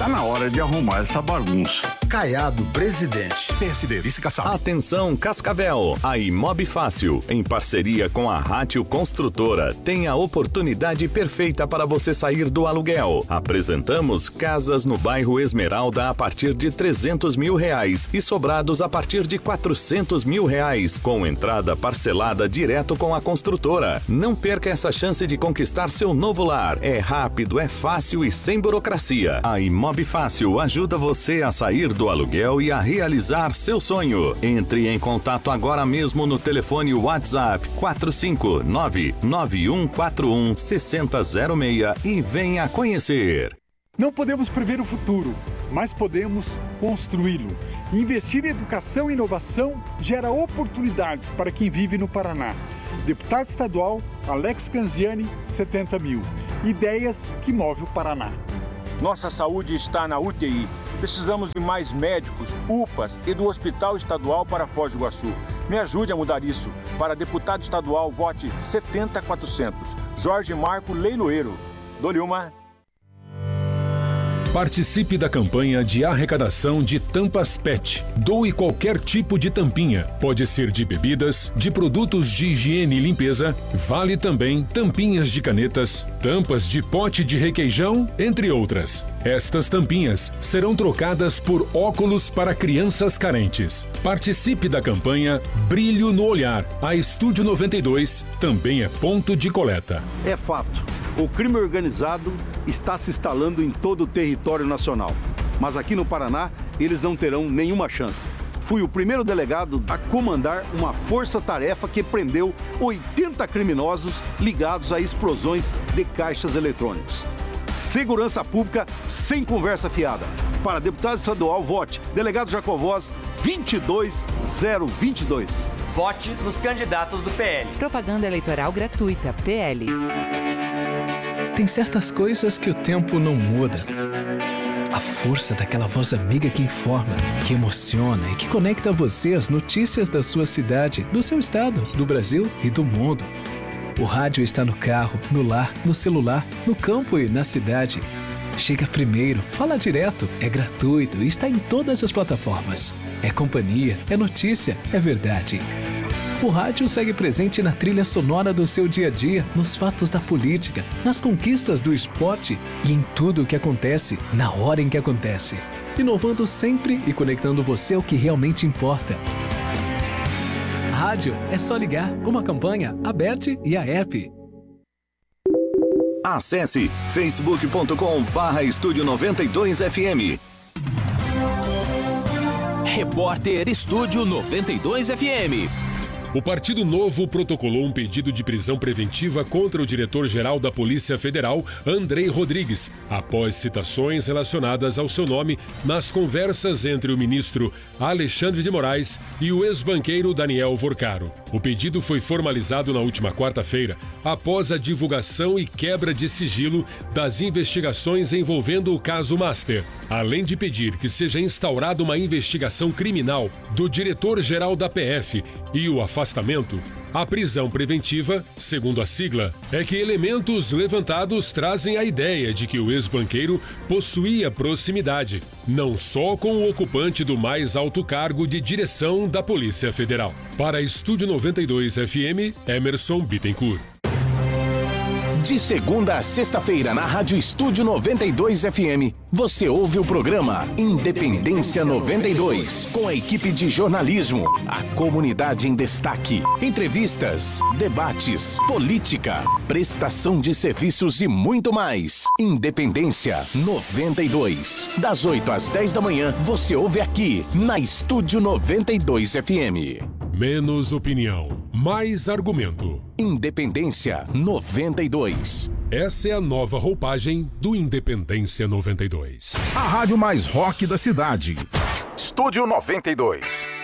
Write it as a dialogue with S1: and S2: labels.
S1: Tá na hora de arrumar essa bagunça.
S2: Caiado, presidente.
S3: PSD, vice-caçado.
S4: Atenção, Cascavel. A Imob Fácil, em parceria com a Rátio Construtora, tem a oportunidade perfeita para você sair do aluguel. Apresentamos casas no bairro Esmeralda a partir de R$300 mil e sobrados a partir de R$400 mil, com entrada parcelada direto com a construtora. Não perca essa chance de conquistar seu novo lar. É rápido, é fácil e sem burocracia. A Imob Fácil ajuda você a sair do aluguel e a realizar seu sonho. Entre em contato agora mesmo no telefone WhatsApp 459-9141-6006 e venha conhecer.
S5: Não podemos prever o futuro, mas podemos construí-lo. Investir em educação e inovação gera oportunidades para quem vive no Paraná. Deputado estadual Alex Canziani, 70 mil. Ideias que movem o Paraná.
S6: Nossa saúde está na UTI. Precisamos de mais médicos, UPAs e do Hospital Estadual para Foz do Iguaçu. Me ajude a mudar isso. Para deputado estadual, vote 70400. Jorge Marco Leiloeiro. Dou-lhe uma.
S7: Participe da campanha de arrecadação de tampas PET. Doe qualquer tipo de tampinha. Pode ser de bebidas, de produtos de higiene e limpeza. Vale também tampinhas de canetas, tampas de pote de requeijão, entre outras. Estas tampinhas serão trocadas por óculos para crianças carentes. Participe da campanha Brilho no Olhar. A Estúdio 92 também é ponto de coleta.
S8: É fato. O crime organizado está se instalando em todo o território nacional. Mas aqui no Paraná, eles não terão nenhuma chance. Fui o primeiro delegado a comandar uma força-tarefa que prendeu 80 criminosos ligados a explosões de caixas eletrônicos. Segurança pública sem conversa fiada. Para deputado estadual, vote Delegado Jacovós 22022.
S9: Vote nos candidatos do PL.
S10: Propaganda eleitoral gratuita, PL.
S11: Tem certas coisas que o tempo não muda. A força daquela voz amiga que informa, que emociona e que conecta você às notícias da sua cidade, do seu estado, do Brasil e do mundo. O rádio está no carro, no lar, no celular, no campo e na cidade. Chega primeiro, fala direto, é gratuito e está em todas as plataformas. É companhia, é notícia, é verdade. O rádio segue presente na trilha sonora do seu dia a dia, nos fatos da política, nas conquistas do esporte e em tudo o que acontece, na hora em que acontece. Inovando sempre e conectando você ao que realmente importa. Rádio é só ligar, uma campanha aberta e a app.
S4: Acesse facebook.com/Estúdio 92FM.
S12: Repórter Estúdio 92FM.
S7: O Partido Novo protocolou um pedido de prisão preventiva contra o diretor-geral da Polícia Federal, Andrei Rodrigues, após citações relacionadas ao seu nome nas conversas entre o ministro Alexandre de Moraes e o ex-banqueiro Daniel Vorcaro. O pedido foi formalizado na última quarta-feira, após a divulgação e quebra de sigilo das investigações envolvendo o caso Master, além de pedir que seja instaurada uma investigação criminal do diretor-geral da PF e o afastamento. A prisão preventiva, segundo a sigla, é que elementos levantados trazem a ideia de que o ex-banqueiro possuía proximidade, não só com o ocupante do mais alto cargo de direção da Polícia Federal. Para Estúdio 92 FM, Emerson Bittencourt.
S12: De segunda a sexta-feira, na Rádio Estúdio 92 FM, você ouve o programa Independência 92, com a equipe de jornalismo, a comunidade em destaque, entrevistas, debates, política, prestação de serviços e muito mais. Independência 92. Das 8 às 10 da manhã, você ouve aqui, na Estúdio 92 FM.
S7: Menos opinião, mais argumento.
S12: Independência 92.
S7: Essa é a nova roupagem do Independência 92.
S3: A rádio mais rock da cidade.
S12: Estúdio 92.